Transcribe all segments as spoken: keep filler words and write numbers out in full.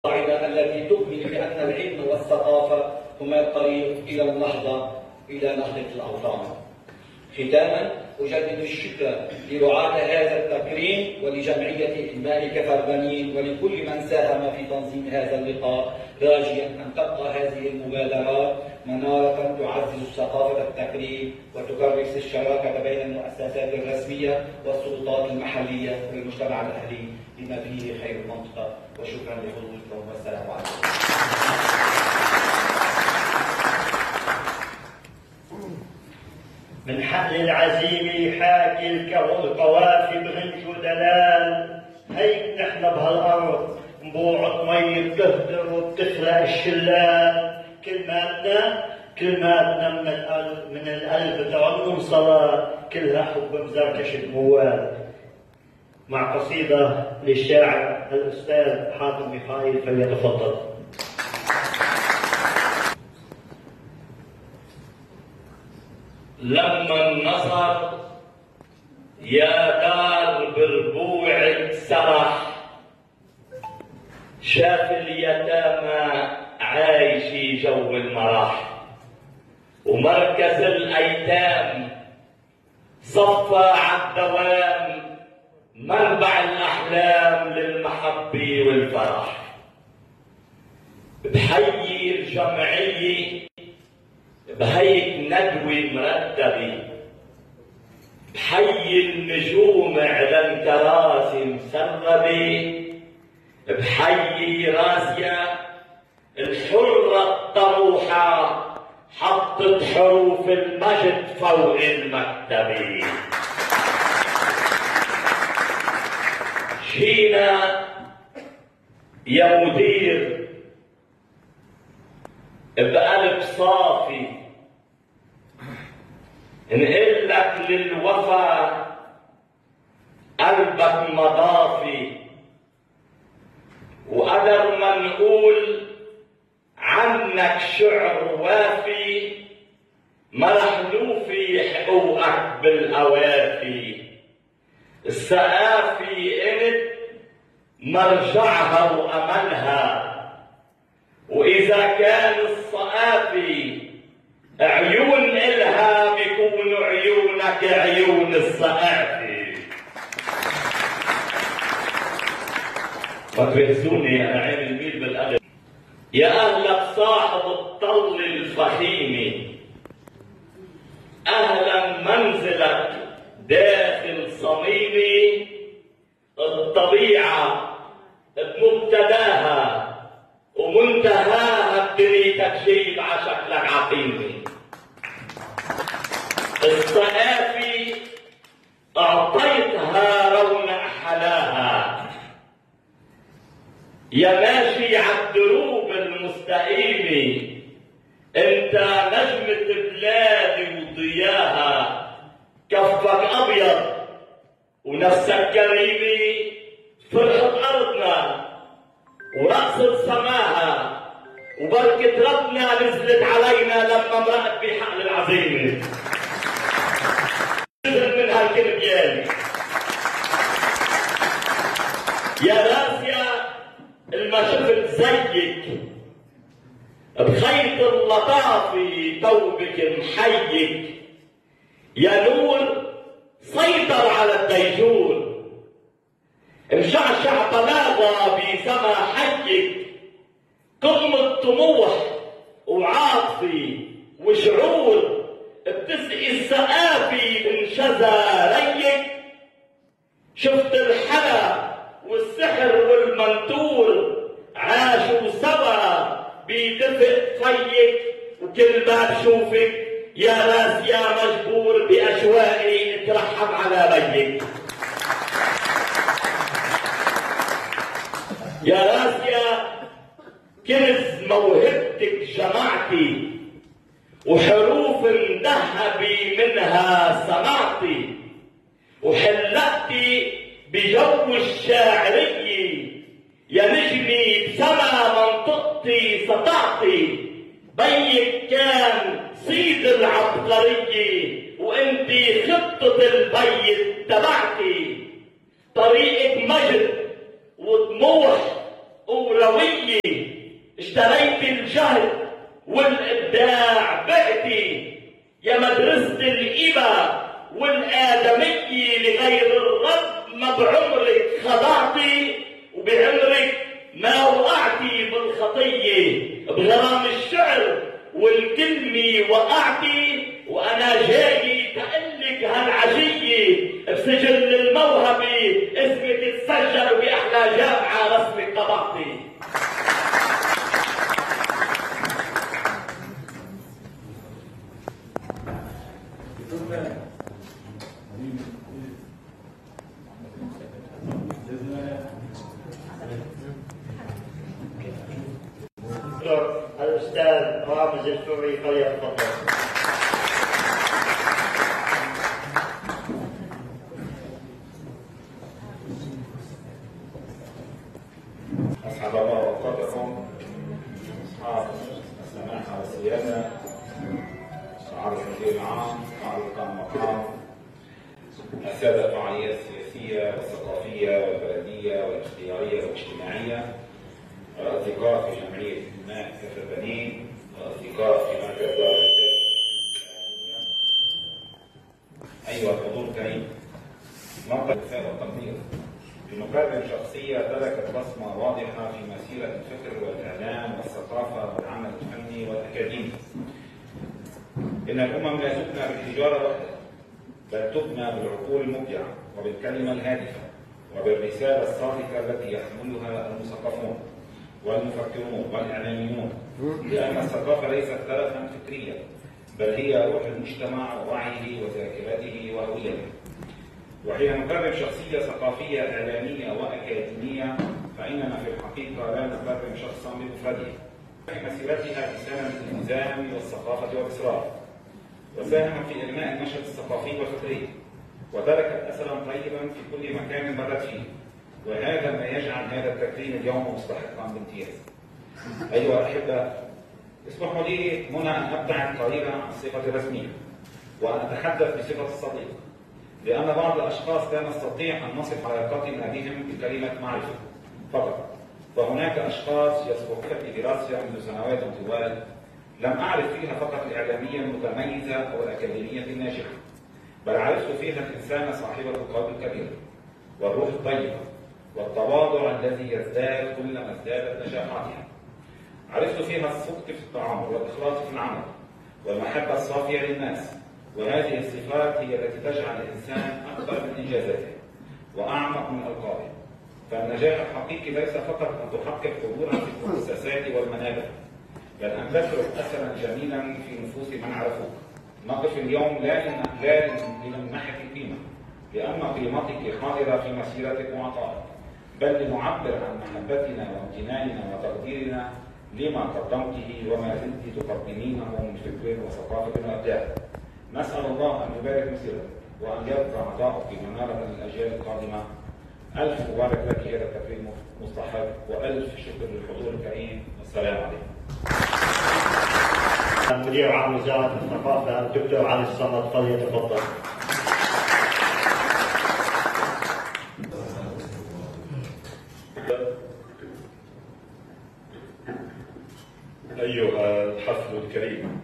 التي تؤمن بأن العلم والثقافة هما الطريق إلى النهضة إلى نهضة الأوطان. ختاما أجدد الشكر لرعاة هذا التكريم ولجمعية الملك فرغانين ولكل من ساهم في تنظيم هذا اللقاء، راجيا أن تبقى هذه المبادرات منارة تعزز ثقافة التكريم وتكرس الشراكة بين المؤسسات الرسمية والسلطات المحلية والمجتمع الأهلي بما فيه خير المنطقة. وشكرا لحضوركم والسلام عليكم. من حقل العزيمة حاكي القوافي بغنج ودلال، هيك نحن بهالأرض نبوعة مي بتهدر وبتخلق الشلال. كلماتنا كلماتنا من القلب من القلب ترنم صلاة، كلها حب مزركش الموال. مع قصيدة للشاعر الأستاذ حاتم ميخائيل، فليتفضل. لما النصر يا دار بربوعك سرح، شاف اليتامى عايشي جو المرح، ومركز الأيتام صفى عالدوام منبع الأحلام للمحبة والفرح. بحيي الجمعية بهيك ندوة مرتبة، بحيي النجوم على الكراسي مسربة، بحيي راسيا الحرة الطموحة حطت حروف المجد فوق المكتبة. جينا يا مدير بقلب صافي نقول لك للوفا قلبك مضافي، وقدر ما نقول عنك شعر وافي، ما رح نوفي حقوقك بالأوافي. السقافي انت مرجعها وأملها، وإذا كان الصقافي عيون إلها بيكون عيونك عيون الصقافي. فتركزوني أنا عين الميل بالقلب. يا أهلك صاحب الطل الفخيمة، أهلا منزلك داخل صميمي. الطبيعة بمبتداها ومنتهاها بتريدك شيء عشقلك عقيمة. الصقافي أعطيتها رونق حلاها، يا ماشي عالدروب المستقيمة انت نجمة بلادي وضياها. كفك أبيض ونفسك كريمة، فرحة أرضنا ورقصة سماها، وبركة ربنا نزلت علينا لما مرقت بحقل العزيمة. نزل من هالكربيان يا راسيا الما شفت زيك بخيط اللطافة توبك محيك. يا نور سيطر على الديجور، مشعشع طلاقة بسما حيك. قمة طموح وعاطفي وشعور بتسقي السقافي من شذا ريك. شفت الحلا والسحر والمنتور عاشوا سوا بدفء فيك، وكل ما بشوفك يا راس يا مجبور بأشواقي اترحم على بيك. يا راسيا كنز موهبتك جمعتي، وحروف مذهبي منها سمعتي، وحلقتي بجو الشاعرية. يا نجمي بسما منطقتي سطعتي، بيك كان سيد العبقرية وانتي خطة البيت تبعتي. طريقك مجد وطموح أولوية. اشتريت الجهد والإبداع بعتي يا مدرسة الإبا والآدمية لغير الرب. ما بعمرك خضعتي وبعمرك ما وقعتي بالخطية. بغرام الشعر والكلمة وقعتي، وأنا جاي تقلك هالعشية بسجل الموهبة اسمك تسجل بأحلى جامعة رسمك طبعتي. الأستاذ رامز الفوري فليتفضل. أسعد الله أوقاتكم أصحاب السماحة والسيادة، سعادة المدير العام، سعادة المقام، السادة الفعاليات السياسية والثقافية والبلدية والاختيارية والاجتماعية، الأصدقاء في جمعية الماء كفر بنين، الأصدقاء في مركز دار الإفتاء. أيها الحضور الكريم، موقع الرسالة والتقدير بمكرم شخصية تركت بصمة واضحة في مسيرة الفكر والإعلام والثقافة والعمل الفني والأكاديمي. إن الأمم لا تبنى بالحجارة وحدها، بل تبنى بالعقول المبدعة وبالكلمة الهادفة وبالرسالة الصادقة التي يحملها المثقفون والمفكرون والإعلاميون، لأن الثقافة ليست تلفا فكريا، بل هي روح المجتمع ووعيه وذاكرته وهويته. وحين نكرم شخصية ثقافية إعلامية وأكاديمية فإننا في الحقيقة لا نكرم شخصا بمفرده. في مسيرتها بسنة الالتزام والثقافة والإصرار، وساهم في إغناء النشاط الثقافي والفكري، وتركت أثرا طيبا في كل مكان مرت فيه، وهذا ما يجعل هذا التكريم اليوم مستحقا بامتياز. أيها الأحبة، اسمحوا لي هنا أن أبدأ قليلا عن صفة الرسمية، وأن أتحدث بصفة الصديق، لأن بعض الأشخاص لا نستطيع أن نصف علاقتنا بهم بكلمة معرفة فقط، فهناك أشخاص يسبقون في دراستي منذ سنوات طوال لم أعرف فيها فقط الإعلامية المتميزة أو الأكاديمية الناجحة، بل عرفت فيها الإنسان صاحبة القلب الكبير والروح الطيبة والتواضع الذي يزداد كلما ازدادت نجاحاتها. عرفت فيها الصدق في التعامل والإخلاص في العمل والمحبة الصافية للناس، وهذه الصفات هي التي تجعل الإنسان أكبر من إنجازاته وأعمق من ألقابه. فالنجاح الحقيقي ليس فقط أن تحقق حضورا في المؤسسات والمنابر، بل أن تترك أثرا جميلا في نفوس من عرفوك. نقف اليوم لا لا لنمنحك القيمة، لأن قيمتك حاضرة في مسيرتك وعطائك، بل لنعبر عن محبتنا وامتناننا وتقديرنا لما قدمته وما زلت تقدمينه من فكر وثقافة وإبداع. نسأل الله أن يبارك مسيرتك وأن يبقى عطاؤك منارة للأجيال القادمة. ألف مبارك لك، هذا التكريم مستحق، وألف شكر للحضور الكريم، والسلام عليكم. مدير عام وزارة الثقافة الدكتور علي الصمد فليتفضل. أيها الحفل الكريم،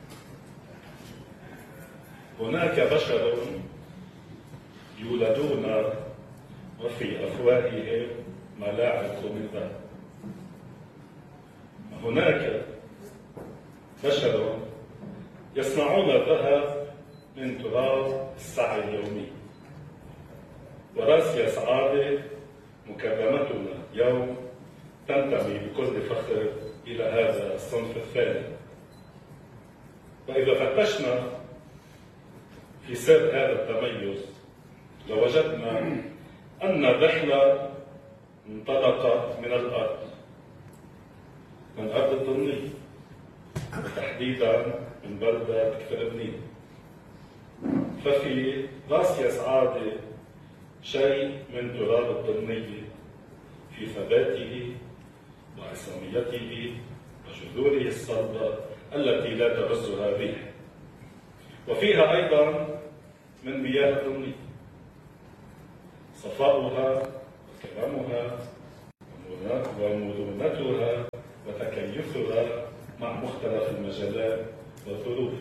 هناك بشر يولدون وفي أفواههم ملاعق من ذهب. هناك بشر يصنعون الذهب من تراب السعي اليومي. وراسي سعادة مكرمتنا اليوم تنتمي بكل فخر إلى هذا الصنف الثاني. وإذا فتشنا في سر هذا التميز لوجدنا أن الرحلة انطلقت من الأرض، من أرض الطنية، وتحديدا من بلدة كفر بنين. ففي راسي سعادة شيء من تراب الطنية في ثباته وعصاميته وجذوره الصلبة التي لا تهزها الريح، وفيها أيضا من مياه الطنية صفاؤها وكرمها ومرونتها وتكيفها مع مختلف المجالات والظروف.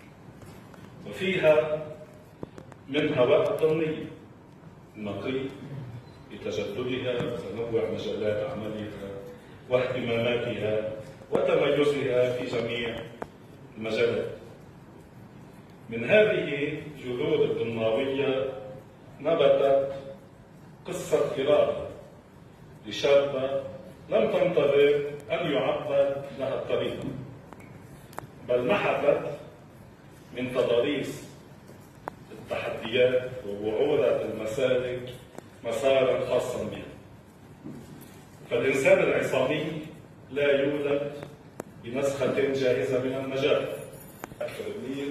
وفيها من هواء الضمني النقي بتجددها وتنوع مجالات عملها واهتماماتها وتميزها في جميع المجالات. من هذه جذور الطناوية نبتت قصة إرادة لشابة لم تنتظر أن يعبد لها الطريق، بل نحتت من تضاريس التحديات ووعورة المسالك مسارا خاصا بها. فالإنسان العصامي لا يولد بنسخة جاهزة من النجاح. أكثر النيل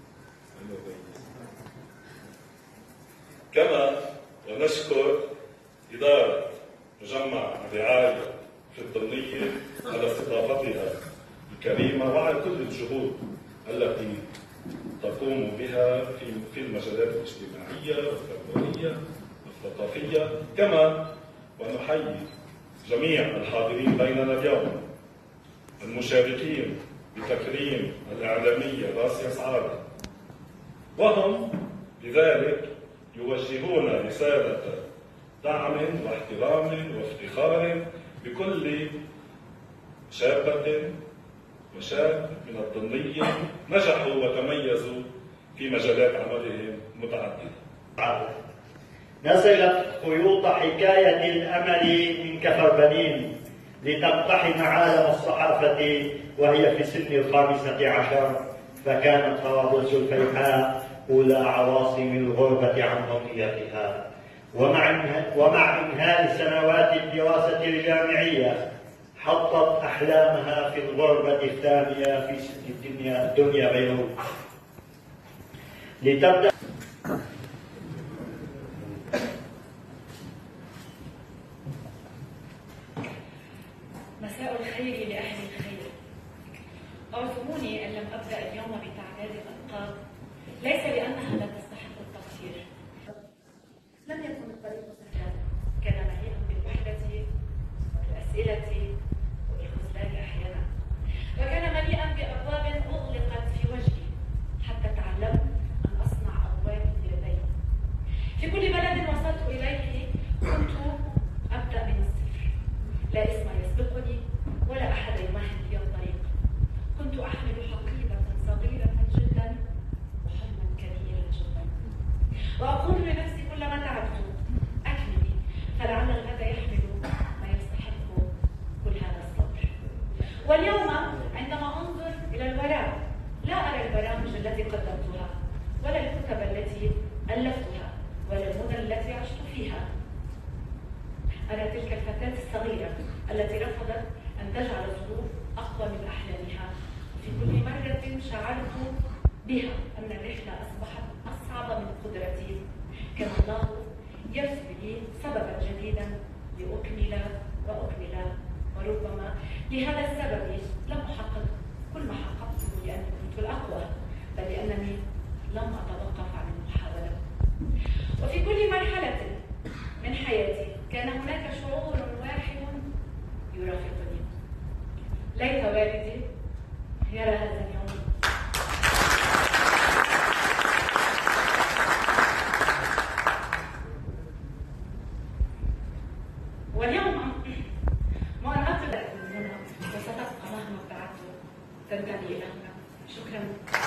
كما ونشكر إدارة مجمع الرعاية في الطنية على استضافتها الكريمة وعلى كل الجهود التي تقوم بها في في المجالات الاجتماعية والتربوية والثقافية. كما ونحيي جميع الحاضرين بيننا اليوم المشاركين بتكريم الإعلامية راسيا سعادة، وهم لذلك يوجهون رسالة دعم واحترام وافتخار بكل شابة وشاب من الطنية نجحوا وتميزوا في مجالات عملهم متعددة. نزلت خيوط حكاية الأمل من كفر بنين لتقتحم عالم الصحافة وهي في سن الخامسة عشر، فكانت طرابلس الفيحاء أولى عواصم الغربة عن أمنيتها. ومع إنهاء سنوات الدراسة الجامعية حطت أحلامها في الغربة الثانية في سن الدنيا دنيا بيروت لتبدأ مساء الخير لأهل الخير. أعذروني أن لم أبدأ اليوم بتعداد الألقاب، ليس لأنها لا تستحق التقدير. لم يكن الطريق سهلا، كان مليئا بالوحدة والأسئلة والخذلان أحيانا، وكان مليئا بأبواب أغلقت في وجهي حتى تعلمت أن أصنع أبواب بيدي. في كل بلد وصلت إليه كنت أبدأ من الصفر، لا اسم يسبقني ولا أحد يمهد لي الطريق. كنت أحمل حقيبة صغيرة جدا وحلما كبيرا جدا، وأقول لنفسي كلما تعبت أكملي، فلعل الغد يحمل ما يستحق كل هذا الصبر. واليوم عندما أنظر إلى الوراء لا أرى البرامج التي قدمتها ولا الكتب التي ألفتها ولا المدن التي عشت فيها. أرى تلك الفتاة الصغيرة التي رفضت أن تجعل الظروف أقوى من أحلامها. في كل مرة شعرت بها أن الرحلة أصبحت أصعب من قدرتي. كان الله يرسل لي سببا جديدا لأكمل وأكمل، وربما لهذا السبب لم أحقق كل ما حققته لأني كنت الأقوى، بل لأنني لم أتوقف عن المحاولة. وفي كل مرحلة من حياتي كان هناك شعور واحد يرافقني. ليت والدي يرى هذا اليوم. واليوم وأنا أطلع من هنا وستبقى مهما ابتعدت تنتمي إلى هنا. شكرا.